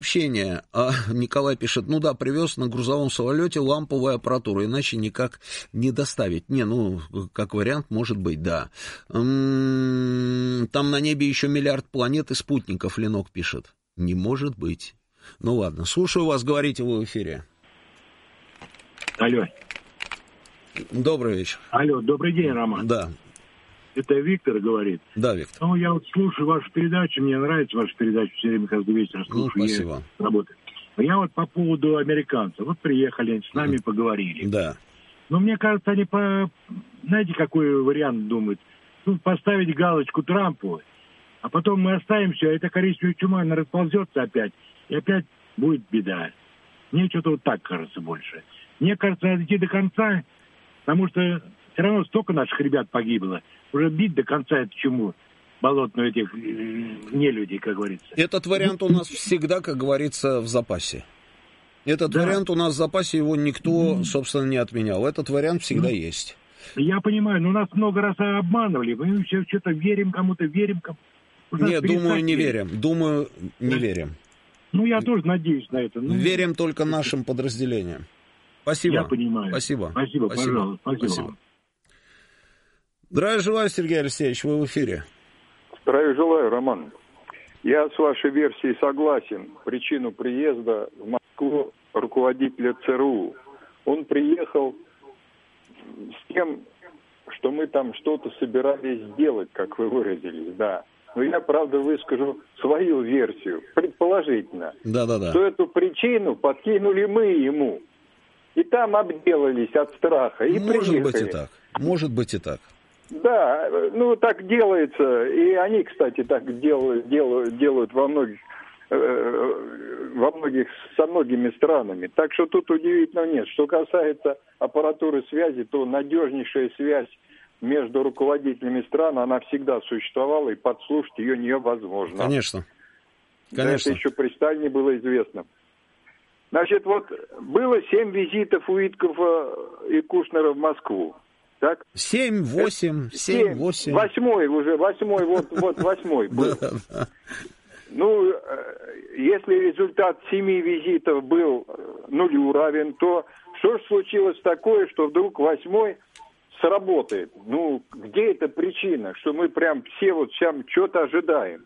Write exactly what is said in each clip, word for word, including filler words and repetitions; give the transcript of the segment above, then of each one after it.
Сообщение. А, Николай пишет, ну да, привез на грузовом самолете ламповую аппаратуру, иначе никак не доставить. Не, ну, как вариант, может быть, да. М-м, там на небе еще миллиард планет и спутников, Ленок пишет. Не может быть. Ну ладно, слушаю вас, говорите вы в эфире. Алло. Добрый вечер. Алло, добрый день, Роман. Да. Это Виктор говорит. Да, Виктор. Ну, я вот слушаю вашу передачу, мне нравится ваша передача, все время каждый вечер слушаю. Ну, спасибо. Я работаю. Я вот по поводу американцев. Вот приехали, с нами mm. поговорили. Да. Но мне кажется, они по... Знаете, какой вариант думают? Ну, поставить галочку Трампу, а потом мы оставим все, а эта коричневая чума, она расползется опять, и опять будет беда. Мне что-то вот так кажется больше. Мне кажется, надо идти до конца, потому что все равно столько наших ребят погибло. Уже бить до конца это чему? Болотную этих нелюдей, как говорится. Этот вариант у нас всегда, как говорится, в запасе. Этот да. вариант у нас в запасе, его никто, собственно, не отменял. Этот вариант всегда ну, есть. Я понимаю, но нас много раз обманывали. Мы все что-то верим кому-то, верим кому-то. Нет, думаю, не верим. Думаю, не да. верим. Ну, я тоже надеюсь на это. Но... Верим только нашим подразделениям. Спасибо. Я понимаю. Спасибо. Спасибо, Спасибо. пожалуйста. Спасибо. Спасибо. Здравия желаю, Сергей Алексеевич, вы в эфире. Здравия желаю, Роман. Я с вашей версией согласен. Причину приезда в Москву руководителя ЦРУ. Он приехал с тем, что мы там что-то собирались сделать, как вы выразились, да. Но я, правда, выскажу свою версию, предположительно. Да-да-да. Что эту причину подкинули мы ему. И там обделались от страха. И Может приехали. быть и так. Может быть и так. Да, ну так делается, и они, кстати, так делают, делают, делают во многих, э, во многих, со многими странами. Так что тут удивительного нет. Что касается аппаратуры связи, то надежнейшая связь между руководителями стран, она всегда существовала, и подслушать ее невозможно. Конечно. Конечно. Это еще при Сталине было известно. Значит, вот было семь визитов Уиткофа и Кушнера в Москву. Так? Семь, восемь, семь, восемь. Восьмой уже, восьмой, вот, вот восьмой был. Ну, если результат семи визитов был нулю равен, то что же случилось такое, что вдруг восьмой сработает? Ну, где эта причина, что мы прям все вот сейчас что-то ожидаем?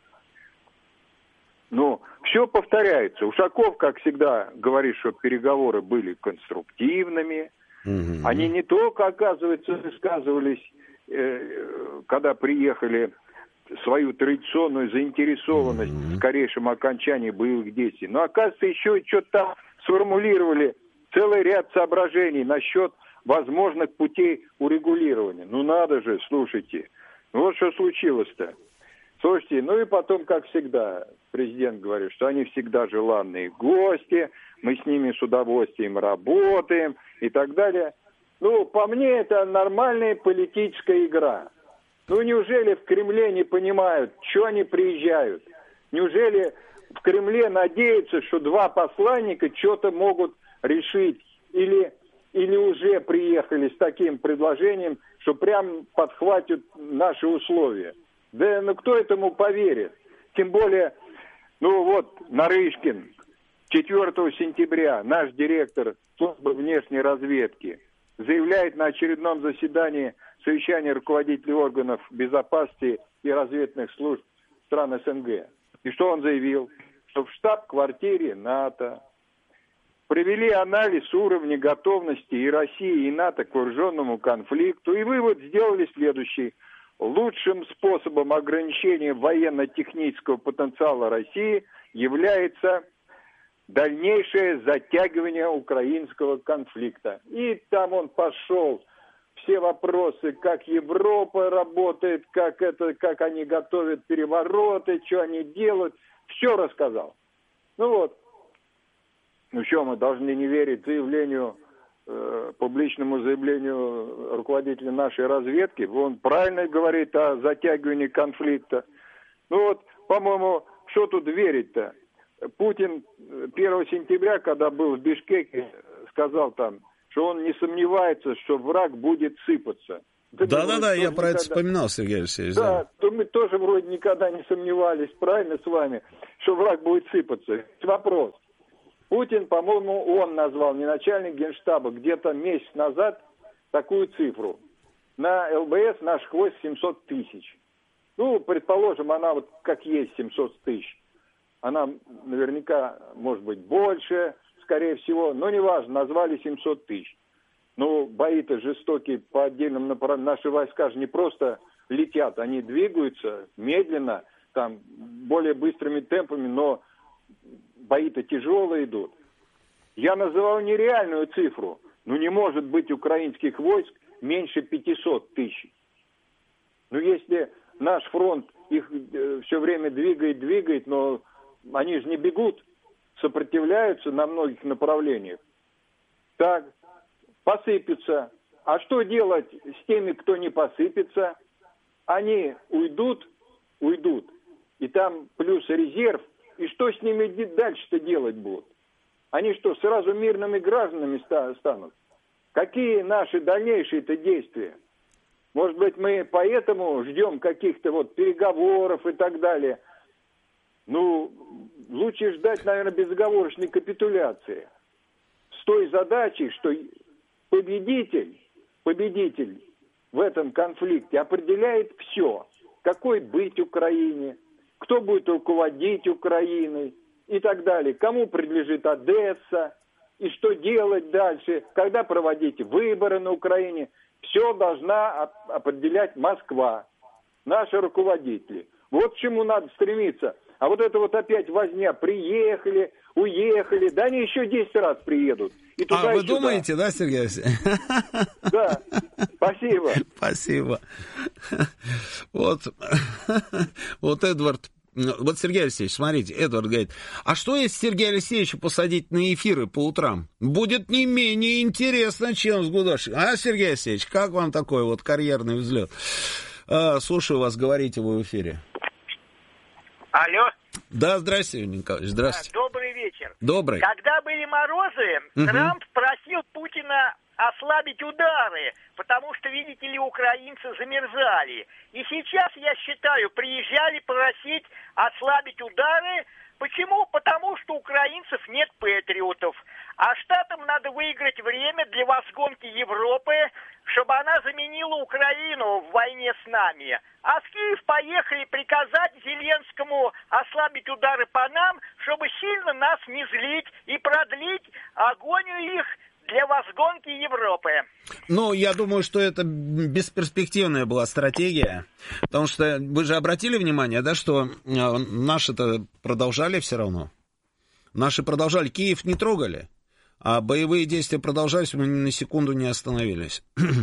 Ну, все повторяется. Ушаков, как всегда, говорит, что переговоры были конструктивными. Mm-hmm. Они не только, оказывается, высказывались, э, когда приехали, свою традиционную заинтересованность mm-hmm. в скорейшем окончании боевых действий, но, оказывается, еще что-то там сформулировали целый ряд соображений насчет возможных путей урегулирования. Ну, надо же, слушайте. Ну, вот что случилось-то. Слушайте, ну и потом, как всегда, президент говорит, что они всегда желанные гости, мы с ними с удовольствием работаем и так далее. Ну, по мне, это нормальная политическая игра. Ну, неужели в Кремле не понимают, что они приезжают? Неужели в Кремле надеются, что два посланника что-то могут решить? Или, или уже приехали с таким предложением, что прям подхватят наши условия? Да ну кто этому поверит? Тем более, ну вот, Нарышкин, четвёртого сентября наш директор службы внешней разведки заявляет на очередном заседании совещания руководителей органов безопасности и разведных служб стран СНГ. И что он заявил? Что в штаб-квартире НАТО провели анализ уровня готовности и России, и НАТО к вооруженному конфликту, и вывод сделали следующий. Лучшим способом ограничения военно-технического потенциала России является дальнейшее затягивание украинского конфликта. И там он пошел. Все вопросы, как Европа работает, как, это, как они готовят перевороты, что они делают. Все рассказал. Ну вот. Ну что, мы должны не верить заявлению, э, публичному заявлению руководителя нашей разведки? Он правильно говорит о затягивании конфликта. Ну вот, по-моему, что тут верить-то? Путин первого сентября, когда был в Бишкеке, сказал там, что он не сомневается, что враг будет сыпаться. Да-да-да, я про это вспоминал, Сергей Алексеевич. Да, да, то мы тоже вроде никогда не сомневались, правильно с вами, что враг будет сыпаться. Вопрос. Путин, по-моему, он назвал, не начальник Генштаба, где-то месяц назад такую цифру. На ЛБС наш войск семьсот тысяч. Ну, предположим, она вот как есть семьсот тысяч. Она наверняка может быть больше, скорее всего, но неважно, назвали семьсот тысяч. Ну, бои-то жестокие по отдельным направлениям. Наши войска же не просто летят, они двигаются медленно, там, более быстрыми темпами, но бои-то тяжелые идут. Я называл нереальную цифру. Ну, не может быть украинских войск меньше пятьсот тысяч. Ну, если наш фронт их э, все время двигает, двигает, но они же не бегут, сопротивляются на многих направлениях. Так, посыпятся. А что делать с теми, кто не посыпется? Они уйдут, уйдут, и там плюс резерв. И что с ними дальше-то делать будут? Они что, сразу мирными гражданами станут? Какие наши дальнейшие-то действия? Может быть, мы поэтому ждем каких-то вот переговоров и так далее. Ну, лучше ждать, наверное, безоговорочной капитуляции. С той задачей, что победитель, победитель в этом конфликте определяет все. Какой быть Украине, кто будет руководить Украиной и так далее. Кому принадлежит Одесса и что делать дальше, когда проводить выборы на Украине. Все должна определять Москва, наши руководители. Вот к чему надо стремиться. А вот это вот опять возня. Приехали, уехали. Да они еще десять раз приедут. И туда, а вы и сюда. Думаете, да, Сергей Алексеевич? Да, спасибо. Спасибо. Вот, вот Эдвард, вот Сергей Алексеевич, смотрите, Эдвард говорит, а что если Сергея Алексеевича посадить на эфиры по утрам? Будет не менее интересно, чем с Гудошиным. А, Сергей Алексеевич, как вам такой вот карьерный взлет? А, слушаю вас, говорите вы в эфире. Алло. Да, здравствуйте, Николаевич, здравствуйте. Добрый вечер. Добрый. Когда были морозы, угу. Трамп просил Путина ослабить удары, потому что, видите ли, украинцы замерзали. И сейчас, я считаю, приезжали просить ослабить удары. Почему? Потому что у украинцев нет патриотов. А Штатам надо выиграть время для возгонки Европы, чтобы она заменила Украину в войне с нами. А в Киев поехали приказать Зеленскому ослабить удары по нам, чтобы сильно нас не злить и продлить агонию их для возгонки Европы. Ну, я думаю, что это бесперспективная была стратегия, потому что вы же обратили внимание, да, что наши-то продолжали все равно. Наши продолжали, Киев не трогали, а боевые действия продолжались, мы ни на секунду не остановились.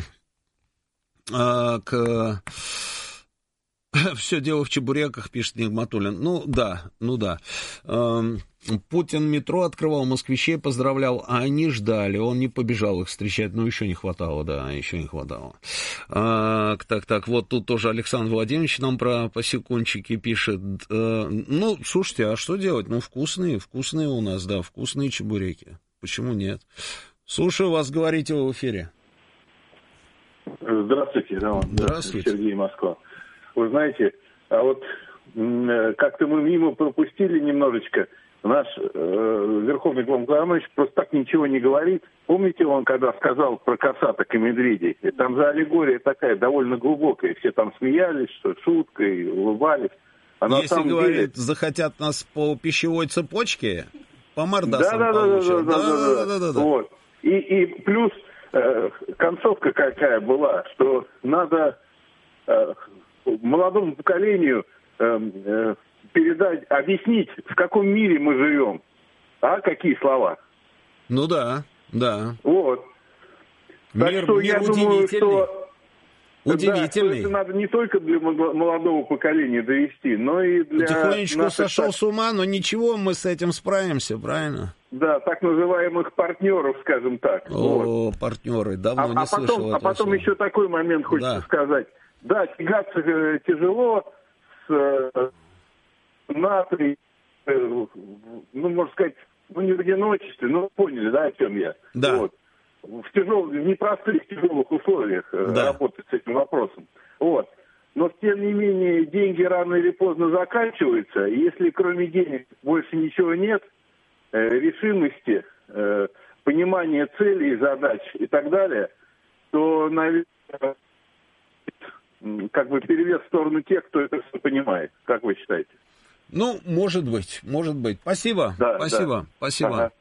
К... Все дело в чебуреках, пишет Нигматуллин. Ну, да, ну да. Путин метро открывал, москвичей поздравлял, а они ждали, он не побежал их встречать, ну, еще не хватало, да, еще не хватало. А, так, так, вот тут тоже Александр Владимирович нам про посекундчики пишет. А, ну, слушайте, а что делать? Ну, вкусные, вкусные у нас, да, вкусные чебуреки. Почему нет? Слушаю вас, говорите в эфире. Здравствуйте, Роман. Здравствуйте. Сергей, Москва. Вы знаете, а вот как-то мы мимо пропустили немножечко. Наш э, верховный главнокомандующий просто так ничего не говорит. Помните, он когда сказал про косаток и медведей? И там же аллегория такая довольно глубокая. Все там смеялись, что шуткой, улыбались. А на Если, самом говорит, деле... захотят нас по пищевой цепочке, по мордасам да, да, получат. Да, да, да, да, да, да, да. Вот. И, и плюс э, концовка какая была, что надо э, молодому поколению э, э, передать, объяснить, в каком мире мы живем. А какие слова? Ну да, да. Вот. Так мир, что мир я думаю, что... Удивительный. Да, что это надо не только для молодого поколения довести, но и для... Потихонечку наших... сошел с ума, но ничего, мы с этим справимся, правильно? Да, так называемых партнеров, скажем так. О, вот. Партнеры, давно а, не а слышал потом, этого А потом слова. еще такой момент хочется да. сказать. Да, тягаться э, тяжело с э, НАТО, э, ну, можно сказать, ну, не в одиночестве, но поняли, да, о чем я. Да. Вот. В тяжелых, в непростых, тяжелых условиях э, да. работать с этим вопросом. Вот. но тем не менее деньги рано или поздно заканчиваются. И если кроме денег больше ничего нет, э, решимости, э, понимания целей, задач и так далее, то, наверное, как бы перевес в сторону тех, кто это все понимает. Как вы считаете? Ну, может быть, может быть. Спасибо, да, спасибо, да. спасибо. Ага.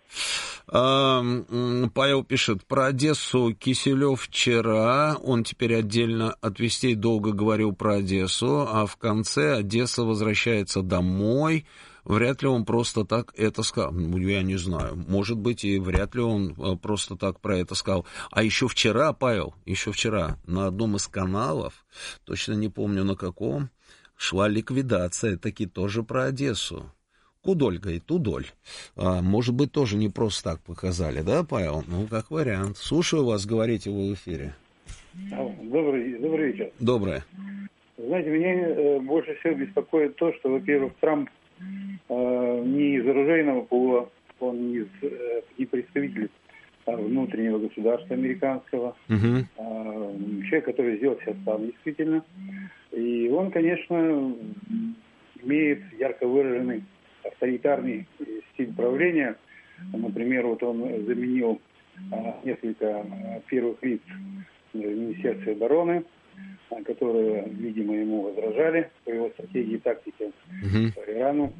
Павел пишет, про Одессу Киселев вчера, он теперь отдельно от Вестей долго говорил про Одессу, а в конце Одесса возвращается домой. Вряд ли он просто так это сказал. Я не знаю. Может быть, и вряд ли он просто так про это сказал. А еще вчера, Павел, еще вчера на одном из каналов, точно не помню на каком, шла ликвидация, таки тоже про Одессу. Кудоль, говорит, Удоль. А, может быть, тоже не просто так показали, да, Павел? Ну, как вариант. Слушаю вас, говорите вы в эфире. Добрый, добрый вечер. Доброе. Знаете, меня э, больше всего беспокоит то, что, во-первых, Трамп э, не из оружейного пула, он не, из, э, не представитель э, внутреннего государства американского, Угу. э, человек, который сделал себя сам, действительно. И он, конечно, имеет ярко выраженный авторитарный стиль правления. Например, вот он заменил а, несколько а, первых лиц в Министерстве обороны, а, которые, видимо, ему возражали по его стратегии и тактике Угу. по Ирану.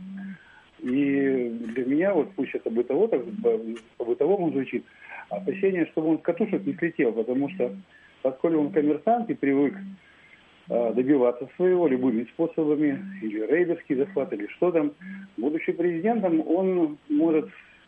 И для меня, вот пусть это бытово, так, по-бытовому звучит, опасение, чтобы он с катушек не слетел, потому что, поскольку он коммерсант и привык добиваться своего любыми способами, или рейдерский захват, или что там. Будучи президентом, он может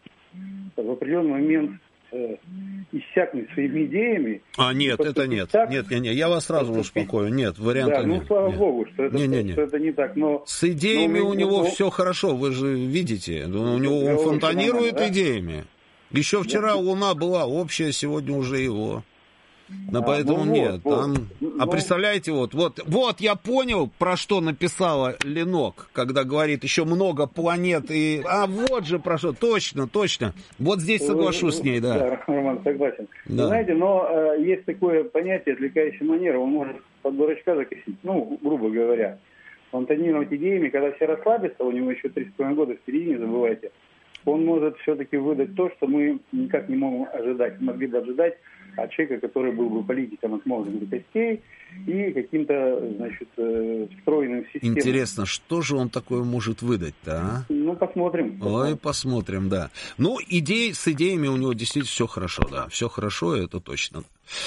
в определенный момент э, иссякнуть своими идеями. А, нет, это нет. Так, нет, нет, нет, я вас сразу успокою. Нет, варианта да, ну, нет. слава нет. богу, что это, не, не, не. что это не так. Но, с идеями но, у него но, все хорошо, вы же видите. У него он да, фонтанирует да? идеями. Еще вчера да. Луна была общая, сегодня уже его. Да, А, поэтому ну нет. вот, Там... вот. А Ну... представляете, вот, вот, вот я понял, про что написала Ленок, когда говорит еще много планет. И... А вот же про что, точно, точно. Вот здесь соглашусь с ней, да. Да, Роман, согласен. Да. Знаете, но э, есть такое понятие отвлекающей манеры, он может под дурачка закосить, ну, грубо говоря. Фонтанировать идеями, когда все расслабятся, у него еще три с половиной года впереди, не забывайте, он может все-таки выдать то, что мы никак не можем ожидать, могли бы ожидать от человека, который был бы политиком от мозга до костей и каким-то, значит, встроенным в систему. Интересно, что же он такое может выдать-то, а? Ну, посмотрим. Ой, посмотрим, да. Ну, идеи, с идеями у него действительно все хорошо, да, все хорошо, это точно.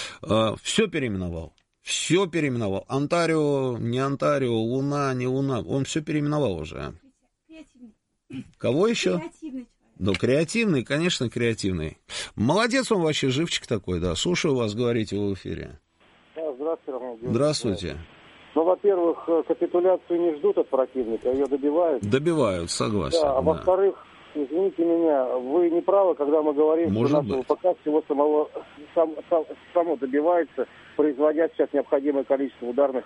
Все переименовал. Все переименовал. Онтарио, не Онтарио, Луна, не Луна. Он все переименовал уже. Креативный. Кого еще? Креативный. Ну, креативный, конечно, креативный. Молодец он вообще, живчик такой, да. Слушаю вас, говорите в эфире. Да, здравствуйте, Роман. Здравствуйте. Ну, во-первых, капитуляцию не ждут от противника, ее добивают. Добивают, согласен. Да, а да. во-вторых, извините меня, вы не правы, когда мы говорим, Может что наш ВПК всего самого, сам, сам, само добивается, производя сейчас необходимое количество ударных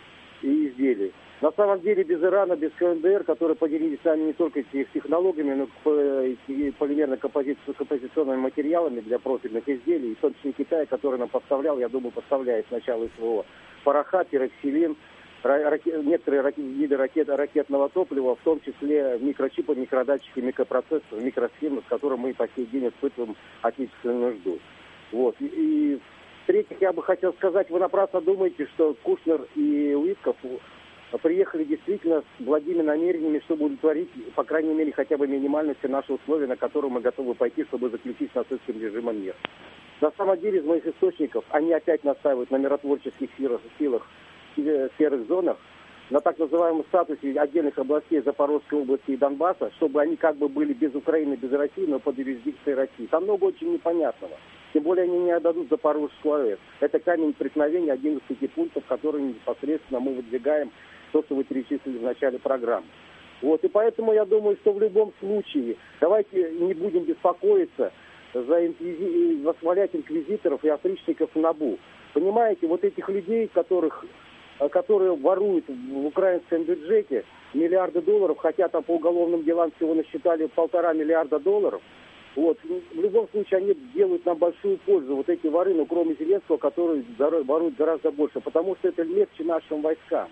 и изделий. На самом деле без Ирана, без КНДР, которые поделились с нами не только их технологиями, но и полимерно-композиционными материалами для профильных изделий, и в том числе Китай, который нам поставлял, я думаю, поставляет с начала СВО, пороха, пироксилин, ракет, некоторые ракет, виды ракет, ракетного топлива, в том числе микрочипы, микродатчики, микропроцессоры, микросхемы, с которыми мы по сей день испытываем отечественную нужду. Вот. И, и в-третьих, я бы хотел сказать, вы напрасно думаете, что Кушнер и Уитков приехали действительно с благими намерениями, чтобы удовлетворить, по крайней мере, хотя бы минимально все наши условия, на которые мы готовы пойти, чтобы заключить с нацистским режимом мир. На самом деле, из моих источников, они опять настаивают на миротворческих силах, силах в серых зонах, на так называемом статусе отдельных областей Запорожской области и Донбасса, чтобы они как бы были без Украины, без России, но под юрисдикцией России. Там много очень непонятного. Тем более они не отдадут Запорожскую АЭС. Это камень преткновения, один из пяти пунктов, которые непосредственно мы выдвигаем, то, что вы перечислили в начале программы. Вот, и поэтому я думаю, что в любом случае давайте не будем беспокоиться за инквизи... восхвалять инквизиторов и опричников в НАБУ. Понимаете, вот этих людей, которых, которые воруют в украинском бюджете миллиарды долларов, хотя там по уголовным делам всего насчитали полтора миллиарда долларов, вот, в любом случае они делают нам большую пользу, вот эти воры, ну, кроме Зеленского, которые воруют гораздо больше, потому что это легче нашим войскам.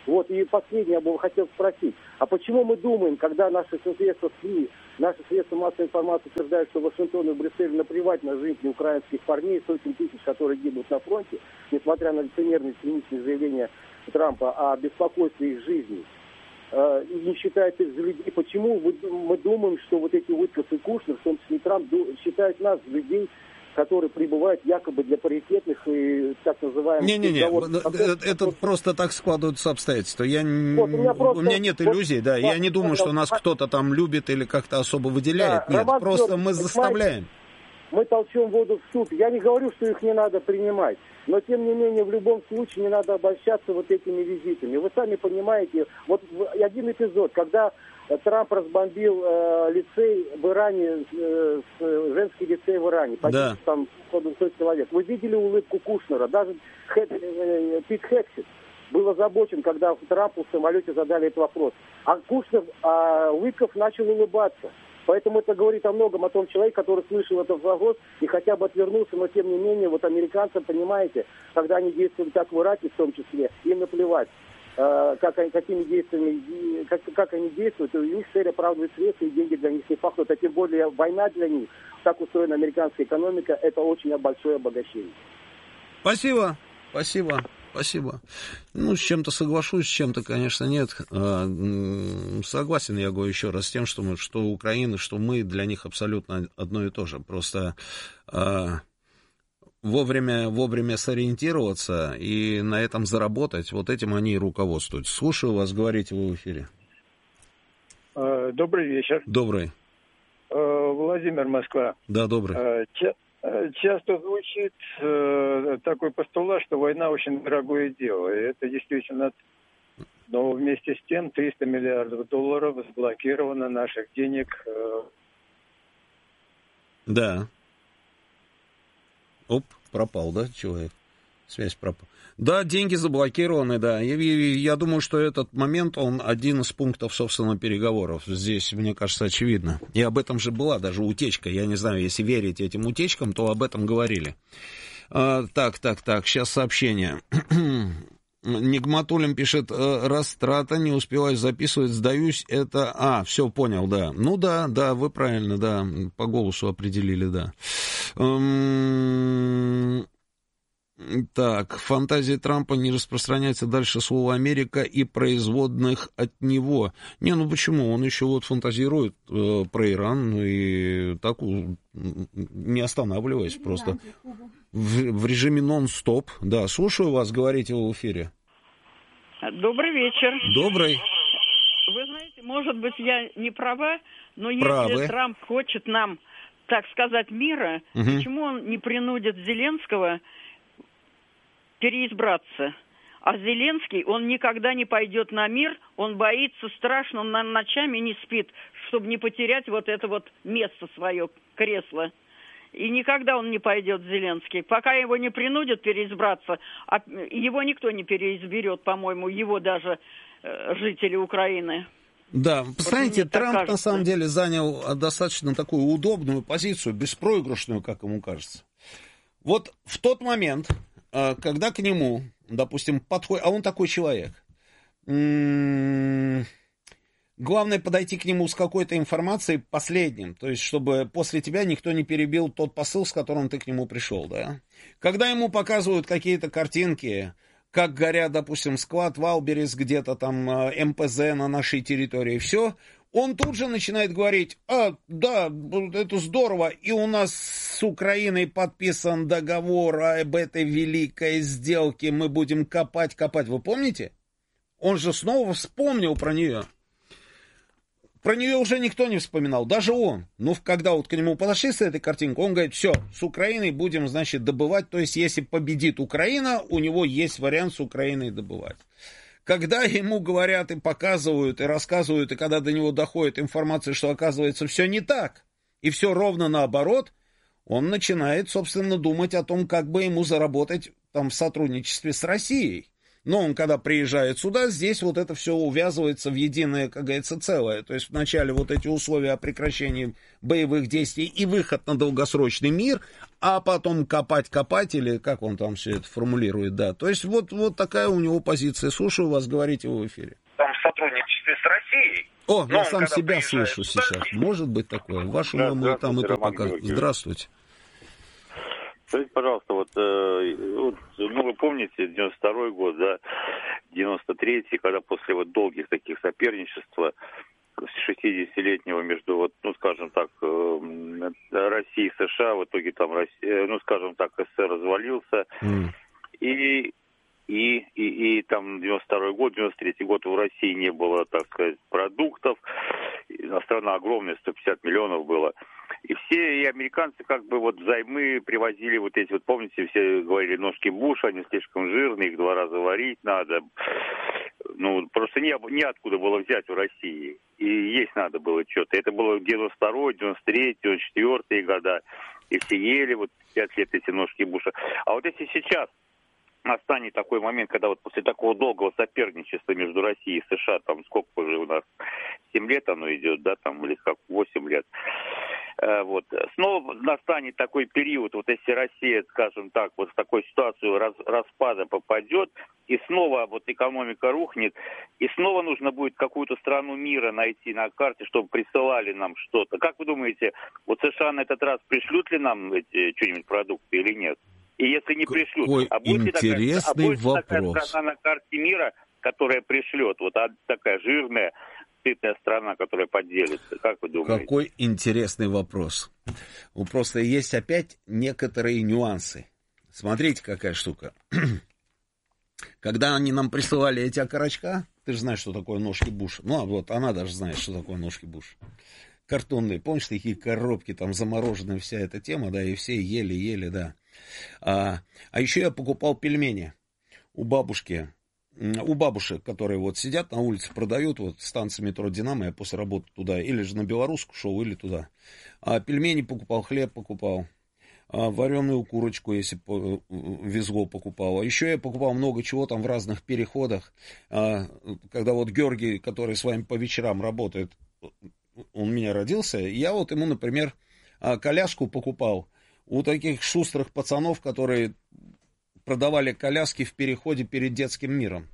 Вот, и последнее я бы хотел спросить. А почему мы думаем, когда наши средства СМИ, наши средства массовой информации утверждают, что Вашингтон и Брюссель наплевать на жизнь украинских парней, сотен тысяч, которые гибнут на фронте, несмотря на лицемерные циничные заявления Трампа о беспокойстве их жизни, э, и не считают их за людей, почему мы, мы думаем, что вот эти Уитков и Кушнер, в том числе и Трамп, считают нас за людей, которые прибывают якобы для паритетных и так называемых... Не-не-не, это, это просто так складываются обстоятельства. Я, вот, у, меня просто, у меня нет иллюзий, вот, да, я не думаю, что нас кто-то там любит или как-то особо выделяет. Да, нет, Роман просто Федорович, мы заставляем. Мы толчем воду в суп. Я не говорю, что их не надо принимать, но тем не менее в любом случае не надо обольщаться вот этими визитами. Вы сами понимаете, вот один эпизод, когда Трамп разбомбил э, лицей в Иране, э, женский лицей в Иране, почти да. там сто человек. Вы видели улыбку Кушнера? Даже Хэт, э, Пит Хексет был озабочен, когда Трампу в самолете задали этот вопрос. А Кушнер, а Уитков начал улыбаться. Поэтому это говорит о многом, о том человеке, который слышал этот вопрос и хотя бы отвернулся, но тем не менее, вот американцы, понимаете, когда они действовали так в Ираке в том числе, им наплевать. Как они, какими действиями, как, как они действуют, и у них цель оправдывает средства, и деньги для них не пахнут, а тем более война для них, так устроена американская экономика, это очень большое обогащение. Спасибо, спасибо, спасибо. Ну, с чем-то соглашусь, с чем-то, конечно, нет. Согласен, я говорю еще раз, с тем, что, мы, что Украина, что мы для них абсолютно одно и то же, просто... Вовремя, вовремя сориентироваться и на этом заработать, вот этим они и руководствуются. Слушаю вас, говорите вы в эфире. Добрый вечер. Добрый. Владимир, Москва. Да, добрый. Часто звучит такой постулат, что война очень дорогое дело, и это действительно... Но вместе с тем триста миллиардов долларов заблокировано наших денег. Да. Оп, пропал, да, человек? Связь пропала. Да, деньги заблокированы, да. И, и, я думаю, что этот момент, он один из пунктов, собственно, переговоров. Здесь, мне кажется, очевидно. И об этом же была даже утечка. Я не знаю, если верить этим утечкам, то об этом говорили. А, так, так, так, сейчас сообщение. Нигматулин пишет, растрата, не успеваю записывать, сдаюсь, это... А, все, понял, да. Ну да, да, вы правильно, да, по голосу определили, да. Эм... Так, фантазия Трампа не распространяется дальше слова «Америка» и производных от него. Не, ну почему? Он еще вот фантазирует э, про Иран, ну и так, не останавливаясь, просто в, в режиме нон-стоп. Да, слушаю вас, говорите в эфире. Добрый вечер. Добрый. Вы знаете, может быть, я не права, но Правы. Если Трамп хочет нам, так сказать, мира, угу. Почему он не принудит Зеленского переизбраться? А Зеленский, он никогда не пойдет на мир, он боится страшно, он ночами не спит, чтобы не потерять вот это вот место свое, кресло. И никогда он не пойдет, Зеленский. Пока его не принудят переизбраться, а его никто не переизберет, по-моему, его даже э, жители Украины. Да, посмотрите, вот Трамп кажется. На самом деле занял достаточно такую удобную позицию, беспроигрышную, как ему кажется. Вот в тот момент, когда к нему, допустим, подходит, а он такой человек, м-м- главное подойти к нему с какой-то информацией последним, то есть чтобы после тебя никто не перебил тот посыл, с которым ты к нему пришел, да. Когда ему показывают какие-то картинки, как горят, допустим, склад Валберес, где-то там эм пэ зэ на нашей территории, все, он тут же начинает говорить, а, да, это здорово, и у нас с Украиной подписан договор об этой великой сделке, мы будем копать, копать. Вы помните? Он же снова вспомнил про нее. Про нее уже никто не вспоминал, даже он. Но когда вот к нему подошли с этой картинкой, он говорит, все, с Украиной будем, значит, добывать. То есть, если победит Украина, у него есть вариант с Украиной добывать. Когда ему говорят и показывают, и рассказывают, и когда до него доходит информация, что, оказывается, все не так, и все ровно наоборот, он начинает, собственно, думать о том, как бы ему заработать там в сотрудничестве с Россией. Но он, когда приезжает сюда, здесь вот это все увязывается в единое, как говорится, целое. То есть вначале вот эти условия о прекращении боевых действий и выход на долгосрочный мир, а потом копать-копать, или как он там все это формулирует, да. То есть вот, вот такая у него позиция. Слушаю вас, говорите в эфире. Там в сотрудничестве с Россией. О, я сам себя слышу сюда, сейчас. Может быть такое? Вашу да, маму там это пока. Георгиевич. Здравствуйте. Скажите, пожалуйста, вот, э, вот, ну, вы помните, девяносто второй год, да, девяносто третий, когда после вот долгих таких соперничеств шестидесятилетнего между, вот, ну, скажем так, э, Россией и США, в итоге там, Россия, ну, скажем так, СССР развалился, mm. и, и, и, и там девяносто второй год, девяносто третий год в России не было, так сказать, продуктов, а страна огромная, сто пятьдесят миллионов было. И все, и американцы как бы вот взаймы привозили вот эти, вот помните, все говорили, ножки Буша, они слишком жирные, их два раза варить надо. Ну, просто не, неоткуда было взять у России. И есть надо было что-то. Это было девяносто второй, девяносто третий, девяносто четвёртый года. И все ели вот пять лет эти ножки Буша. А вот если сейчас настанет такой момент, когда вот после такого долгого соперничества между Россией и США, там сколько уже у нас, семь лет оно идет, да, там, или как, восемь лет, вот, снова настанет такой период, вот если Россия, скажем так, вот в такую ситуацию раз, распада попадет, и снова вот экономика рухнет, и снова нужно будет какую-то страну мира найти на карте, чтобы присылали нам что-то. Как вы думаете, вот США на этот раз пришлют ли нам эти что-нибудь продукты или нет? И если не пришлют, Какой а будет ли такая, а будет такая страна на карте мира, которая пришлет, вот такая жирная, сытная страна, которая поделится, как вы думаете? Какой интересный вопрос. Ну, просто есть опять некоторые нюансы. Смотрите, какая штука. Когда они нам присылали эти окорочка, ты же знаешь, что такое ножки Буша. Ну, а вот она даже знает, что такое ножки Буша. Картонные, помнишь, такие коробки, там замороженная вся эта тема, да, и все ели-ели, да. А, а еще я покупал пельмени у бабушки, у бабушек, которые вот сидят на улице, продают, вот станция метро «Динамо», я после работы туда, или же на Белорусскую шел, или туда. А пельмени покупал, хлеб покупал, а вареную курочку, если везло, покупал. А еще я покупал много чего там в разных переходах. А, когда вот Георгий, который с вами по вечерам работает, он у меня родился, я вот ему, например, коляску покупал у таких шустрых пацанов, которые продавали коляски в переходе перед детским миром.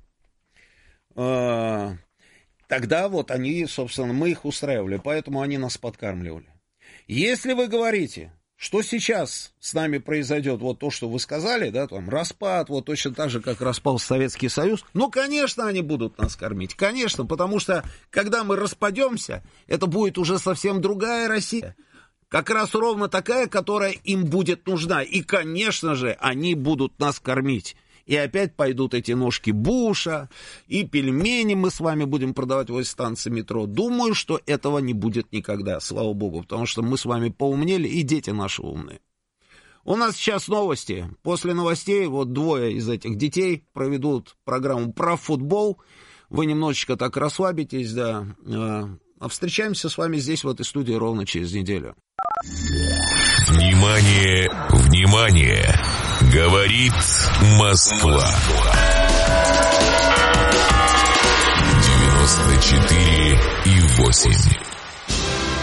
Тогда вот они, собственно, мы их устраивали, поэтому они нас подкармливали. Если вы говорите, что сейчас с нами произойдет, вот то, что вы сказали, да, там, распад, вот точно так же, как распался Советский Союз, ну, конечно, они будут нас кормить, конечно, потому что, когда мы распадемся, это будет уже совсем другая Россия. Как раз ровно такая, которая им будет нужна. И, конечно же, они будут нас кормить. И опять пойдут эти ножки Буша, и пельмени мы с вами будем продавать возле станции метро. Думаю, что этого не будет никогда, слава богу, потому что мы с вами поумнели, и дети наши умные. У нас сейчас новости. После новостей вот двое из этих детей проведут программу про футбол. Вы немножечко так расслабитесь, да. А встречаемся с вами здесь, в этой студии, ровно через неделю. Внимание, внимание! Говорит Москва. девяносто четыре и восемь.